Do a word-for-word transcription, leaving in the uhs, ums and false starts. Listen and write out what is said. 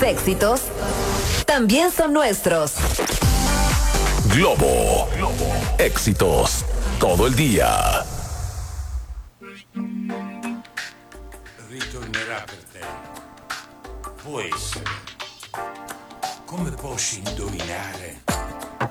éxitos también son nuestros. Globo. Globo. Éxitos todo el día. Ritornerà per te. Può essere. Come posso indovinare?